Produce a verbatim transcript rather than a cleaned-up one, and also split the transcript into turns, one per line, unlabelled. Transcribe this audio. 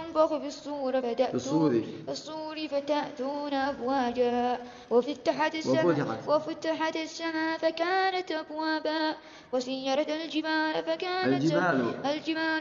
ونفخ في الصور فتأتون الصور فتأتون أفواجا وفتحت السماء وفتحت السماء فكانت أبوابا وسيرت الجبال فكانت الجبال